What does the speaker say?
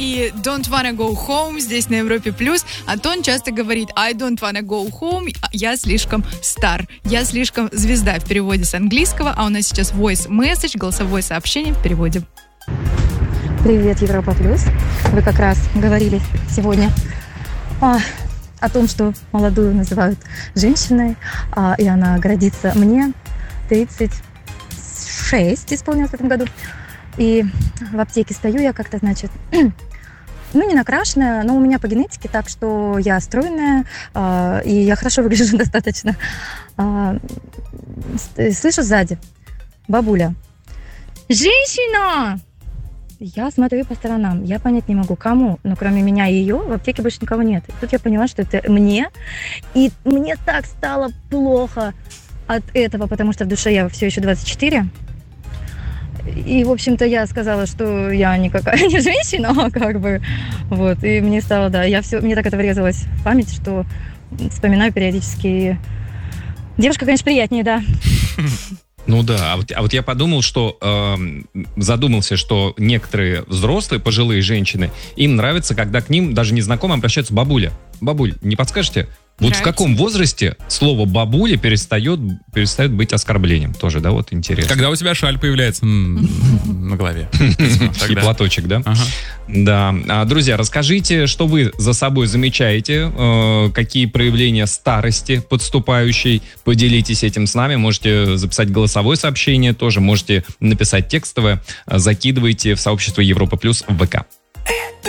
и Don't Wanna Go Home здесь на Европе+. Антон часто говорит I don't wanna go home, я слишком стар, я слишком звезда в переводе с английского, а у нас сейчас voice message, голосовое сообщение в переводе. Привет, Европа+. Вы как раз говорили сегодня о том, что молодую называют женщиной, и она гордится. Мне 36 исполнилось в этом году. И в аптеке стою я как-то, значит, не накрашенная, но у меня по генетике, так что я стройная, и я хорошо выгляжу достаточно. Слышу сзади: бабуля, женщина! Я смотрю по сторонам, я понять не могу, кому, но кроме меня и ее в аптеке больше никого нет. И тут я поняла, что это мне, и мне так стало плохо от этого, потому что в душе я все еще 24. И, в общем-то, я сказала, что я никакая не женщина, как бы, вот, и мне стало, мне так это врезалось в память, что вспоминаю периодически. Девушка, конечно, приятнее, да. Ну да, а вот я подумал, что задумался, что некоторые взрослые, пожилые женщины, им нравится, когда к ним даже незнакомые обращаются: бабуля. Бабуль, не подскажете? Вот в каком возрасте слово «бабуля» перестает быть оскорблением? Тоже, да, вот интересно. Когда у тебя шаль появляется на голове. И платочек, да? Да. Друзья, расскажите, что вы за собой замечаете, какие проявления старости подступающей. Поделитесь этим с нами. Можете записать голосовое сообщение, тоже можете написать текстовое. Закидывайте в сообщество Европа Плюс в ВК.